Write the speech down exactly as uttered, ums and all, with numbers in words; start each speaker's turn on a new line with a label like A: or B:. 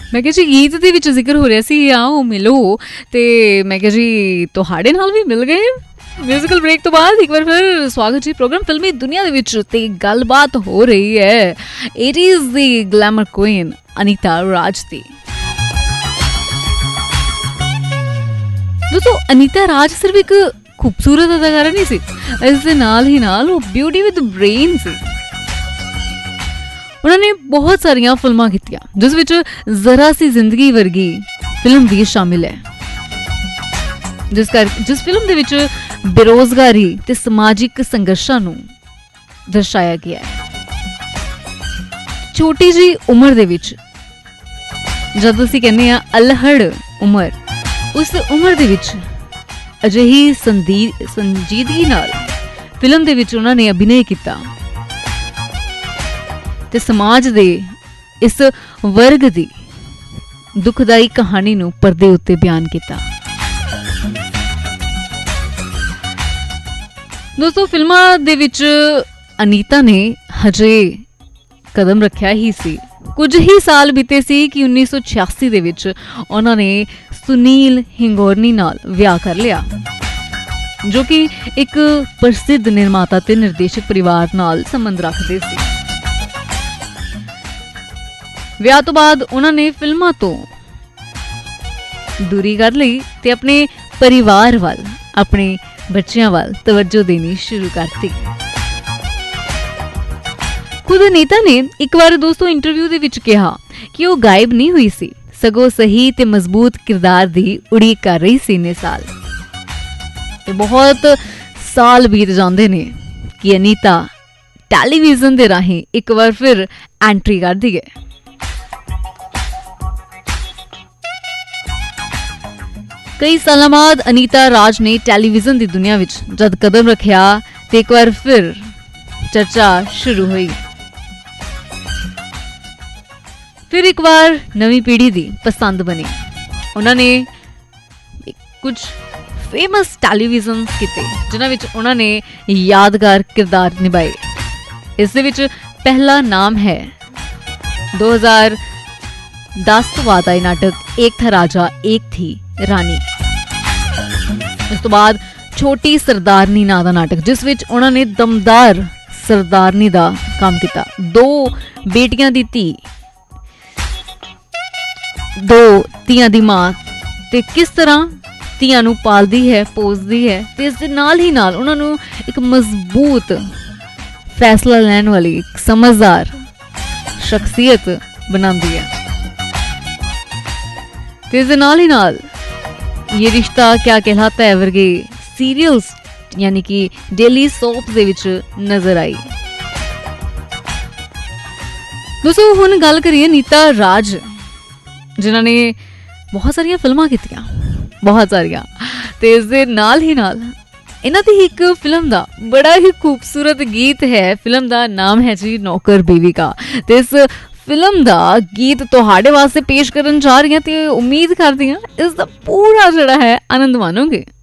A: ਮੈਂ ਕਿਹਾ ਜੀ ਗੀਤ ਦੇ ਵਿੱਚ ਜ਼ਿਕਰ ਹੋ ਰਿਹਾ ਸੀ ਆਓ ਮਿਲੋ, ਤੇ ਮੈਂ ਕਿਹਾ ਜੀ ਤੁਹਾਡੇ ਨਾਲ ਵੀ ਮਿਲ ਗਏ। ਮਿਊਜ਼ੀਕਲ ਬ੍ਰੇਕ ਤੋਂ ਬਾਅਦ ਇੱਕ ਵਾਰ ਫਿਰ ਸਵਾਗਤ ਜੀ ਪ੍ਰੋਗਰਾਮ ਫਿਲਮੀ ਦੁਨੀਆ ਦੇ ਵਿੱਚ, ਤੇ ਗੱਲਬਾਤ ਹੋ ਰਹੀ ਹੈ ਏਟੀਜ਼ ਦੀ ਗਲੈਮਰ ਕੁਈਨ ਅਨੀਤਾ ਰਾਜ ਦੀ। ਦੋਸਤੋ ਅਨੀਤਾ ਰਾਜ ਸਿਰਫ ਇੱਕ ਖੂਬਸੂਰਤ ਅਦਾਕਾਰਾ ਨਹੀਂ ਸੀ, ਇਸ ਦੇ ਨਾਲ ਹੀ ਨਾਲ ਉਹ ਬਿਊਟੀ ਵਿਦ ਬ੍ਰੇਨ ਸੀ। ਉਹਨਾਂ ਨੇ ਬਹੁਤ ਸਾਰੀਆਂ ਫਿਲਮਾਂ ਕੀਤੀਆਂ ਜਿਸ ਵਿੱਚ ਜ਼ਰਾ ਸੀ ਜ਼ਿੰਦਗੀ ਵਰਗੀ ਫਿਲਮ ਵੀ ਸ਼ਾਮਿਲ ਹੈ, ਜਿਸ ਕਰ ਜਿਸ ਫਿਲਮ ਦੇ ਵਿੱਚ ਬੇਰੁਜ਼ਗਾਰੀ ਤੇ ਸਮਾਜਿਕ ਸੰਘਰਸ਼ਾਂ ਨੂੰ ਦਰਸਾਇਆ ਗਿਆ ਹੈ। ਛੋਟੀ ਜਿਹੀ ਉਮਰ ਦੇ ਵਿੱਚ, ਜਦ ਅਸੀਂ ਕਹਿੰਦੇ ਹਾਂ ਅਲਹੜ ਉਮਰ, ਉਸ ਉਮਰ ਦੇ ਵਿੱਚ ਅਜਿਹੀ ਸੰਦੀ ਸੰਜੀਦਗੀ ਨਾਲ ਫਿਲਮ ਦੇ ਵਿੱਚ ਉਹਨਾਂ ਨੇ ਅਭਿਨੈ ਕੀਤਾ ਤੇ ਸਮਾਜ ਦੇ ਇਸ ਵਰਗ ਦੀ ਦੁਖਦਾਈ ਕਹਾਣੀ ਨੂੰ ਪਰਦੇ ਉੱਤੇ ਬਿਆਨ ਕੀਤਾ। ਦੋਸਤੋ ਫਿਲਮਾਂ ਦੇ ਵਿੱਚ ਅਨੀਤਾ ਨੇ ਹਜੇ ਕਦਮ ਰੱਖਿਆ ਹੀ ਸੀ। ਕੁਝ ਹੀ ਸਾਲ ਬੀਤੇ ਸੀ ਕਿ ਉੱਨੀ ਸੌ ਛਿਆਸੀ ਦੇ ਵਿੱਚ ਉਹਨਾਂ ਨੇ ਸੁਨੀਲ ਹਿੰਗੋਰਨੀ ਨਾਲ ਵਿਆਹ ਕਰ ਲਿਆ, ਜੋ ਕਿ ਇੱਕ ਪ੍ਰਸਿੱਧ ਨਿਰਮਾਤਾ ਤੇ ਨਿਰਦੇਸ਼ਕ ਪਰਿਵਾਰ ਨਾਲ ਸੰਬੰਧ ਰੱਖਦੇ ਸੀ। ਵਿਆਹ ਤੋਂ ਬਾਅਦ ਉਹਨਾਂ ਨੇ ਫਿਲਮਾਂ ਤੋਂ ਦੂਰੀ ਕਰ ਲਈ ਤੇ ਆਪਣੇ ਪਰਿਵਾਰ ਵੱਲ, ਆਪਣੇ ਬੱਚਿਆਂ ਵੱਲ ਤਵੱਜੋ ਦੇਣੀ ਸ਼ੁਰੂ ਕਰਤੀ। ਖੁਦ ਅਨੀਤਾ ਨੇ ਇੱਕ ਵਾਰ ਦੋਸਤੋ ਇੰਟਰਵਿਊ ਦੇ ਵਿੱਚ ਕਿਹਾ ਕਿ ਉਹ ਗਾਇਬ ਨਹੀਂ ਹੋਈ ਸੀ, ਸਗੋਂ ਸਹੀ ਤੇ ਮਜ਼ਬੂਤ ਕਿਰਦਾਰ ਦੀ ਉਡੀਕ ਕਰ ਰਹੀ ਸੀ ਇੰਨੇ ਸਾਲ। ਤੇ ਬਹੁਤ ਸਾਲ ਬੀਤ ਜਾਂਦੇ ਨੇ ਕਿ ਅਨੀਤਾ ਟੈਲੀਵਿਜ਼ਨ ਦੇ ਰਾਹੀਂ ਇੱਕ ਵਾਰ ਫਿਰ ਐਂਟਰੀ ਕਰਦੀ ਹੈ। ਕਈ ਸਾਲਾਂ ਬਾਅਦ ਅਨੀਤਾ ਰਾਜ ਨੇ ਟੈਲੀਵਿਜ਼ਨ ਦੀ ਦੁਨੀਆ ਵਿੱਚ ਜਦ ਕਦਮ ਰੱਖਿਆ ਤੇ ਇੱਕ ਵਾਰ ਫਿਰ ਚਰਚਾ ਸ਼ੁਰੂ ਹੋਈ। ਫਿਰ ਇੱਕ ਵਾਰ ਨਵੀਂ ਪੀੜ੍ਹੀ ਦੀ ਪਸੰਦ ਬਣੀ। ਉਹਨਾਂ ਨੇ ਕੁਝ ਫੇਮਸ ਟੈਲੀਵਿਜ਼ਨ ਕੀਤੇ ਜਿਨ੍ਹਾਂ ਵਿੱਚ ਉਹਨਾਂ ਨੇ ਯਾਦਗਾਰ ਕਿਰਦਾਰ ਨਿਭਾਏ। ਇਸ ਦੇ ਵਿੱਚ ਪਹਿਲਾ ਨਾਮ ਹੈ ਦੋ ਹਜ਼ਾਰ ਦਸ ਤੋਂ ਬਾਅਦ ਆਏ ਨਾਟਕ ਏਕ ਥਾ ਰਾਜਾ ਏਕ ਥੀ ਰਾਣੀ। ਇਸ ਤੋਂ ਬਾਅਦ ਛੋਟੀ ਸਰਦਾਰਨੀ ਨਾਂ ਦਾ ਨਾਟਕ, ਜਿਸ ਵਿੱਚ ਉਹਨਾਂ ਨੇ ਦਮਦਾਰ ਸਰਦਾਰਨੀ ਦਾ ਕੰਮ ਕੀਤਾ। ਦੋ ਬੇਟੀਆਂ ਦੀ ਧੀ, ਦੋ ਧੀਆਂ ਦੀ ਮਾਂ, ਤੇ ਕਿਸ ਤਰ੍ਹਾਂ ਧੀਆਂ ਨੂੰ ਪਾਲਦੀ ਹੈ, ਪੋਸਦੀ ਹੈ, ਤੇ ਇਸ ਦੇ ਨਾਲ ਹੀ ਨਾਲ ਉਹਨਾਂ ਨੂੰ ਇੱਕ ਮਜ਼ਬੂਤ ਫੈਸਲਾ ਲੈਣ ਵਾਲੀ ਇੱਕ ਸਮਝਦਾਰ ਸ਼ਖਸੀਅਤ ਬਣਾਉਂਦੀ ਹੈ। ਤੇ ਇਸ ਦੇ ਨਾਲ ਹੀ ਨਾਲ ਇਹ ਰਿਸ਼ਤਾ ਕਿਆ ਕਹਿਲਾਤਾ ਹੈ ਵਰਗੇ ਸੀਰੀਅਲਸ ਯਾਨੀ ਕਿ ਡੇਲੀ ਸੋਪ ਦੇ ਵਿੱਚ ਨਜ਼ਰ ਆਈ। ਦੋਸਤੋ ਹੁਣ ਗੱਲ ਕਰੀਏ ਅਨੀਤਾ ਰਾਜ, ਜਿਨ੍ਹਾਂ ਨੇ ਬਹੁਤ ਸਾਰੀਆਂ ਫਿਲਮਾਂ ਕੀਤੀਆਂ, ਬਹੁਤ ਸਾਰੀਆਂ, ਤੇ ਇਸ ਦੇ ਨਾਲ ਹੀ ਨਾਲ ਇਹਨਾਂ ਦੀ ਇੱਕ ਫਿਲਮ ਦਾ ਬੜਾ ਹੀ ਖੂਬਸੂਰਤ ਗੀਤ ਹੈ। ਫਿਲਮ ਦਾ ਨਾਮ ਹੈ ਜੀ ਨੌਕਰ ਬੇਵੀ ਕਾ, ਤੇ ਇਸ ਫਿਲਮ ਦਾ ਗੀਤ ਤੁਹਾਡੇ ਵਾਸਤੇ ਪੇਸ਼ ਕਰਨ ਜਾ ਰਹੀ ਹਾਂ ਤੇ ਉਮੀਦ ਕਰਦੀ ਹਾਂ ਇਸ ਦਾ ਪੂਰਾ ਜਿਹੜਾ ਹੈ ਆਨੰਦ ਮਾਣੋਗੇ।